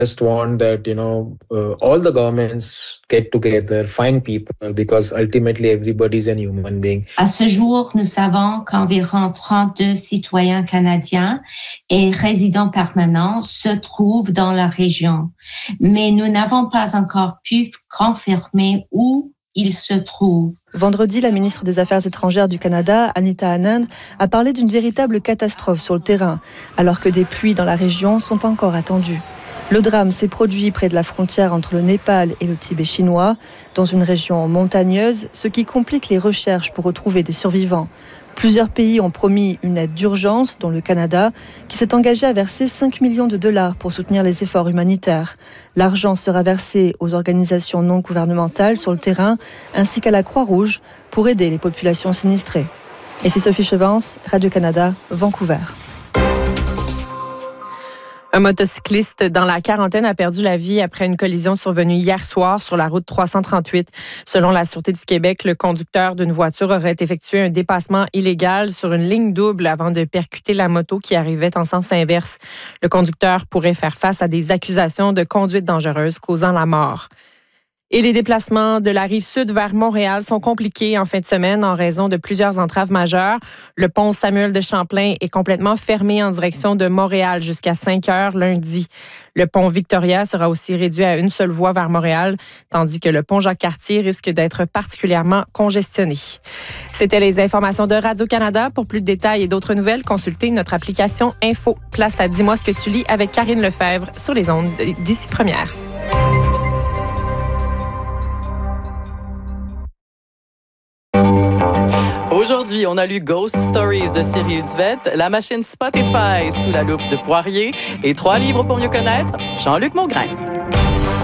just want that, all the governments get together, find people, because ultimately everybody is a human being. À ce jour, nous savons qu'environ 32 citoyens canadiens et résidents permanents se trouvent dans la région. Mais nous n'avons pas encore pu confirmer où ils se trouvent. Vendredi, la ministre des Affaires étrangères du Canada, Anita Anand, a parlé d'une véritable catastrophe sur le terrain, alors que des pluies dans la région sont encore attendues. Le drame s'est produit près de la frontière entre le Népal et le Tibet chinois, dans une région montagneuse, ce qui complique les recherches pour retrouver des survivants. Plusieurs pays ont promis une aide d'urgence, dont le Canada, qui s'est engagé à verser 5 millions de dollars pour soutenir les efforts humanitaires. L'argent sera versé aux organisations non gouvernementales sur le terrain, ainsi qu'à la Croix-Rouge, pour aider les populations sinistrées. Et c'est Sophie Chevance, Radio-Canada, Vancouver. Un motocycliste dans la quarantaine a perdu la vie après une collision survenue hier soir sur la route 338. Selon la Sûreté du Québec, le conducteur d'une voiture aurait effectué un dépassement illégal sur une ligne double avant de percuter la moto qui arrivait en sens inverse. Le conducteur pourrait faire face à des accusations de conduite dangereuse causant la mort. Et les déplacements de la Rive-Sud vers Montréal sont compliqués en fin de semaine en raison de plusieurs entraves majeures. Le pont Samuel de Champlain est complètement fermé en direction de Montréal jusqu'à 5 heures lundi. Le pont Victoria sera aussi réduit à une seule voie vers Montréal, tandis que le pont Jacques-Cartier risque d'être particulièrement congestionné. C'était les informations de Radio-Canada. Pour plus de détails et d'autres nouvelles, consultez notre application Info. Place à Dis-moi ce que tu lis avec Karine Lefebvre sur les ondes d'Ici Première. Aujourd'hui, on a lu Ghost Stories de Siri Hudvette, La machine Spotify sous la loupe de Poirier et 3 livres pour mieux connaître Jean-Luc Mongrain.